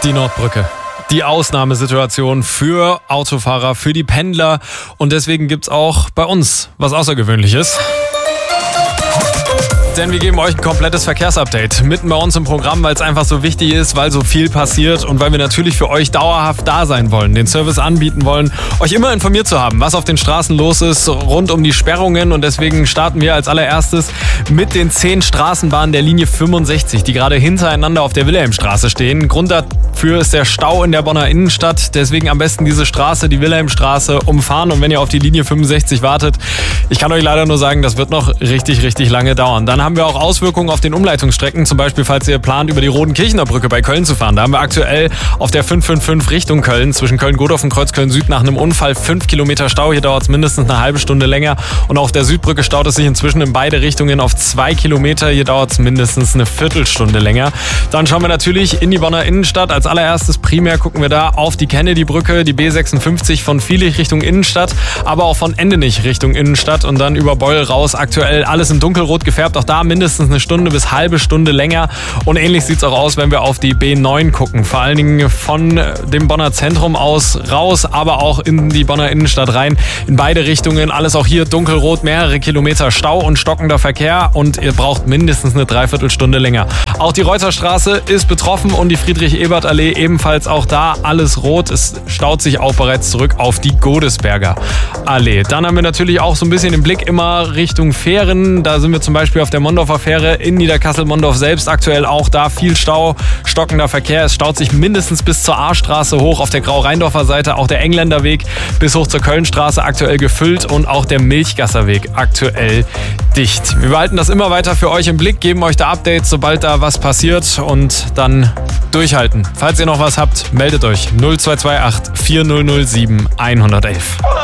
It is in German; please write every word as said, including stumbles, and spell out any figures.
Die Nordbrücke. Die Ausnahmesituation für Autofahrer, für die Pendler. Und deswegen gibt's auch bei uns was Außergewöhnliches. Denn wir geben euch ein komplettes Verkehrsupdate mitten bei uns im Programm, weil es einfach so wichtig ist, weil so viel passiert und weil wir natürlich für euch dauerhaft da sein wollen, den Service anbieten wollen, euch immer informiert zu haben, was auf den Straßen los ist, rund um die Sperrungen. Und deswegen starten wir als allererstes mit den zehn Straßenbahnen der Linie fünfundsechzig, die gerade hintereinander auf der Wilhelmstraße stehen. Grund dafür ist der Stau in der Bonner Innenstadt. Deswegen am besten diese Straße, die Wilhelmstraße, umfahren. Und wenn ihr auf die Linie fünfundsechzig wartet, ich kann euch leider nur sagen, das wird noch richtig, richtig lange dauern. Dann haben wir auch Auswirkungen auf den Umleitungsstrecken, zum Beispiel falls ihr plant, über die Rodenkirchener Brücke bei Köln zu fahren. Da haben wir aktuell auf der fünf fünf fünf Richtung Köln, zwischen Köln-Godorf und Kreuzköln-Süd nach einem Unfall fünf Kilometer Stau. Hier dauert es mindestens eine halbe Stunde länger. Und auf der Südbrücke staut es sich inzwischen in beide Richtungen auf zwei Kilometer. Hier dauert es mindestens eine Viertelstunde länger. Dann schauen wir natürlich in die Bonner Innenstadt. Als allererstes primär gucken wir da auf die Kennedy-Brücke, die B sechsundfünfzig von Vielig Richtung Innenstadt, aber auch von Endenich Richtung Innenstadt und dann über Beul raus. Aktuell alles in dunkelrot gefärbt. Auch da mindestens eine Stunde bis halbe Stunde länger. Und ähnlich sieht es auch aus, wenn wir auf die B neun gucken. Vor allen Dingen von dem Bonner Zentrum aus raus, aber auch in die Bonner Innenstadt rein. In beide Richtungen. Alles auch hier dunkelrot, mehrere Kilometer Stau und stockender Verkehr. Und ihr braucht mindestens eine Dreiviertelstunde länger. Auch die Reutherstraße ist betroffen und die Friedrich-Ebert-Allee ebenfalls. Auch da alles rot. Es staut sich auch bereits zurück auf die Godesberger Allee. Dann haben wir natürlich auch so ein bisschen den Blick immer Richtung Fähren. Da sind wir zum Beispiel auf der Mondorfer Fähre in Niederkassel-Mondorf selbst. Aktuell auch da viel Stau, stockender Verkehr. Es staut sich mindestens bis zur A-Straße hoch. Auf der Grau-Rheindorfer Seite auch der Engländerweg bis hoch zur Kölnstraße aktuell gefüllt und auch der Milchgasserweg aktuell dicht. Wir behalten das immer weiter für euch im Blick, geben euch da Updates, sobald da was passiert und dann durchhalten. Falls ihr noch was habt, meldet euch null zwei zwei acht vier null null sieben eins eins eins.